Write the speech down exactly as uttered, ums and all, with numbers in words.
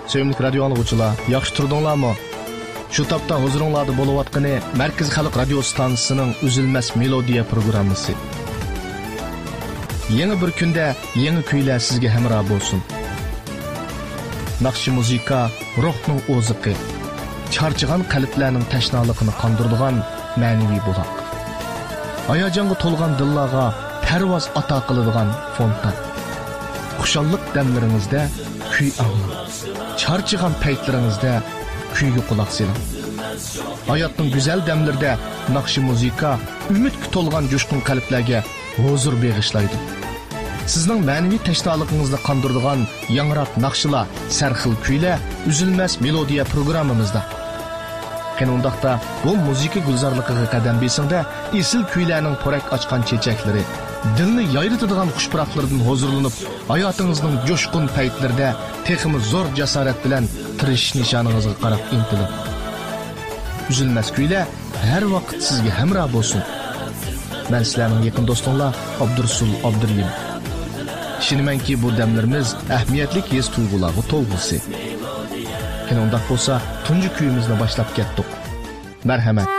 Sevimli radio anlıqçılar, yaxşı turdunlarmı? Şu tapda huzuringlarda bo'layotgani Markaz Xalq radio stansiyasining Üzülmez Melodiya programmasi. Yeni bir kunda yangi kuylar sizga hamroh bo'lsin. Naqshi muzika ruhning o'ziqi, charchigan qalblarning tashnaligini qondiradigan ma'naviy buloq. Hayajonga to'lgan dillarga parvoz ato qiladigan fontan. Xushallik damlaringizda kuy anglang. Charchigan paytlaringizda kuyga quloq soling. Hayotning go'zal damlarida naqshi muzika umidga to'lgan jo'shqin qalblarga huzur bag'ishlaydi. Sizning ma'naviy tashnoligingizni qondiradigan yangroq naqshlar, sarxil kuylar Üzülmez Melodiya programmamizda. Qanundaqda bu muzika gulzorligiga qadam besingda esil kuylarning porak ochgan chechaklari, dilni yayritadigan xushpuroqlardan huzurlanib, hayotingizning jo'shqin paytlarida texmi zo'r jasorat bilan tirishish nishoningizga qarab intiling. Üzülmez kuylar har vaqt sizga hamroh bo'lsin. Men sizlarning yaqin do'stinglar Abdursul Abduriyim. Ishonamanki bu damlarimiz ahamiyatli his tuyg'ularga to'lg'isi. Qanday bo'lsa, tunji kuyimizni boshlab ketdik. Marhamat.